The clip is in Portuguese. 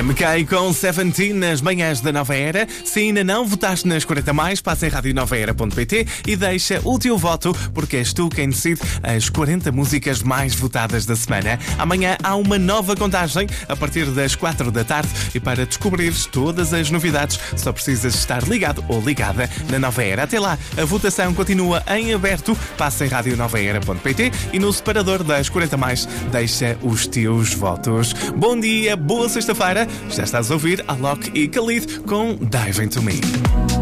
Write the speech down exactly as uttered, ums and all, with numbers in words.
M K com Seventeen nas manhãs da Nova Era. Se ainda não votaste nas quarenta mais, passa em rádio nova era ponto pt e deixa o teu voto, porque és tu quem decide as quarenta músicas mais votadas da semana. Amanhã há uma nova contagem a partir das quatro da tarde e para descobrires todas as novidades só precisas estar ligado ou ligada na Nova Era. Até lá, a votação continua em aberto. Passa em rádio nova era ponto pt e no separador das quarenta mais deixa os teus votos. Bom dia, boa sexta-feira. Já estás a ouvir Alok e Khalid com Dive Into Me.